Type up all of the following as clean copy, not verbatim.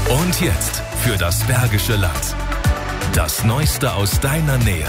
Und jetzt für das Bergische Land. Das Neueste aus deiner Nähe.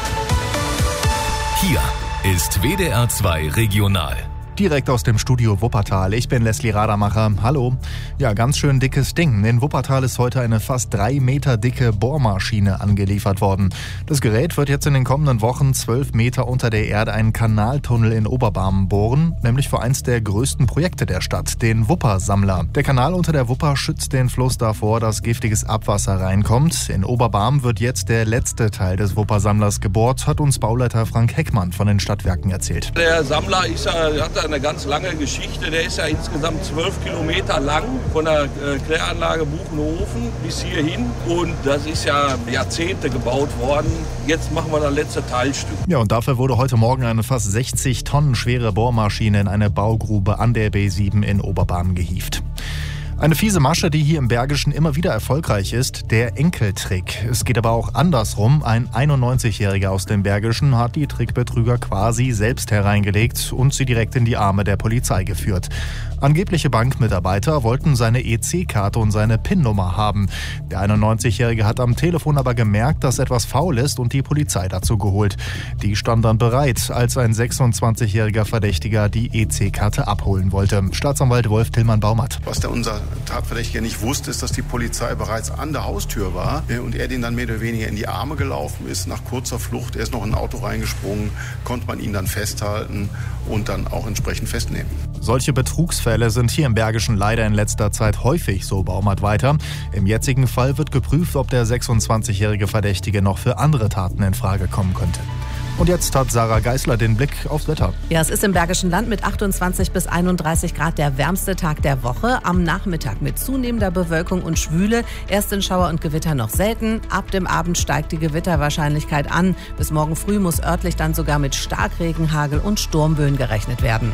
Hier ist WDR 2 Regional. Direkt aus dem Studio Wuppertal. Ich bin Leslie Radermacher. Hallo. Ja, ganz schön dickes Ding. In Wuppertal ist heute eine fast 3 Meter dicke Bohrmaschine angeliefert worden. Das Gerät wird jetzt in den kommenden Wochen 12 Meter unter der Erde einen Kanaltunnel in Oberbarmen bohren, nämlich für eins der größten Projekte der Stadt, den Wuppersammler. Der Kanal unter der Wupper schützt den Fluss davor, dass giftiges Abwasser reinkommt. In Oberbarmen wird jetzt der letzte Teil des Wuppersammlers gebohrt, hat uns Bauleiter Frank Heckmann von den Stadtwerken erzählt. Der Sammler hat eine ganz lange Geschichte. Der ist ja insgesamt 12 Kilometer lang von der Kläranlage Buchenhofen bis hierhin. Und das ist ja Jahrzehnte gebaut worden. Jetzt machen wir das letzte Teilstück. Ja, und dafür wurde heute Morgen eine fast 60 Tonnen schwere Bohrmaschine in eine Baugrube an der B7 in Oberbarmen gehievt. Eine fiese Masche, die hier im Bergischen immer wieder erfolgreich ist, der Enkeltrick. Es geht aber auch andersrum. Ein 91-Jähriger aus dem Bergischen hat die Trickbetrüger quasi selbst hereingelegt und sie direkt in die Arme der Polizei geführt. Angebliche Bankmitarbeiter wollten seine EC-Karte und seine PIN-Nummer haben. Der 91-Jährige hat am Telefon aber gemerkt, dass etwas faul ist und die Polizei dazu geholt. Die stand dann bereit, als ein 26-jähriger Verdächtiger die EC-Karte abholen wollte. Staatsanwalt Wolf Tillmann-Baumert. Was unser Tatverdächtiger nicht wusste, ist, dass die Polizei bereits an der Haustür war und er den dann mehr oder weniger in die Arme gelaufen ist. Nach kurzer Flucht, er ist noch in ein Auto reingesprungen, konnte man ihn dann festhalten und dann auch entsprechend festnehmen. Solche Betrugsfälle sind hier im Bergischen leider in letzter Zeit häufig, so Baumert weiter. Im jetzigen Fall wird geprüft, ob der 26-jährige Verdächtige noch für andere Taten in Frage kommen könnte. Und jetzt hat Sarah Geisler den Blick aufs Wetter. Ja, es ist im Bergischen Land mit 28 bis 31 Grad der wärmste Tag der Woche. Am Nachmittag mit zunehmender Bewölkung und Schwüle. Erst sind Schauer und Gewitter noch selten. Ab dem Abend steigt die Gewitterwahrscheinlichkeit an. Bis morgen früh muss örtlich dann sogar mit Starkregen, Hagel und Sturmböen gerechnet werden.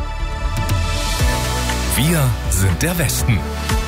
Wir sind der Westen.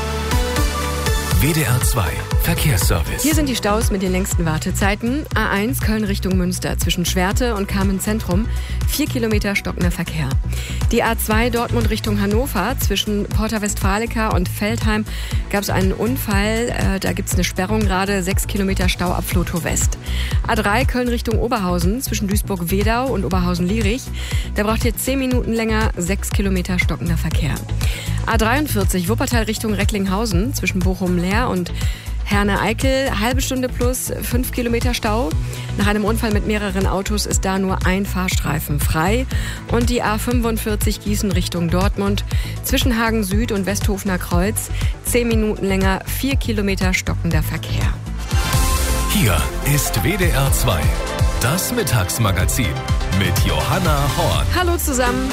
WDR 2 Verkehrsservice. Hier sind die Staus mit den längsten Wartezeiten. A1 Köln Richtung Münster zwischen Schwerte und Kamen-Zentrum. 4 Kilometer stockender Verkehr. Die A2 Dortmund Richtung Hannover zwischen Porta Westfalica und Veltheim gab es einen Unfall. Da gibt es eine Sperrung gerade. 6 Kilometer Stau ab Flotow West. A3 Köln Richtung Oberhausen zwischen Duisburg-Wedau und Oberhausen-Lierich. Da braucht ihr 10 Minuten länger. 6 Kilometer stockender Verkehr. A43 Wuppertal Richtung Recklinghausen zwischen Bochum-Leer und Herne-Eickel, halbe Stunde plus 5 Kilometer Stau. Nach einem Unfall mit mehreren Autos ist da nur ein Fahrstreifen frei. Und die A45 Gießen Richtung Dortmund zwischen Hagen Süd und Westhofener Kreuz 10 Minuten länger, 4 Kilometer stockender Verkehr. Hier ist WDR 2, das Mittagsmagazin mit Johanna Horn. Hallo zusammen.